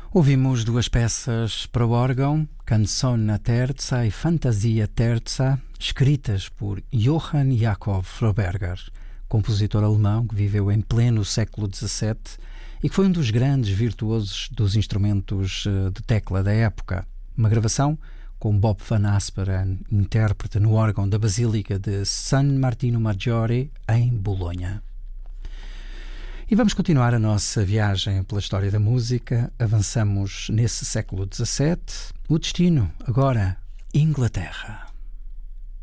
Ouvimos duas peças para o órgão, Canzone Terza e Fantasia Terza, escritas por Johann Jakob Froberger, compositor alemão que viveu em pleno século XVII e que foi um dos grandes virtuosos dos instrumentos de tecla da época. Uma gravação com Bob Van Asperen, intérprete no órgão da Basílica de San Martino Maggiore, em Bolonha. E vamos continuar a nossa viagem pela história da música. Avançamos nesse século XVII. O destino, agora, Inglaterra.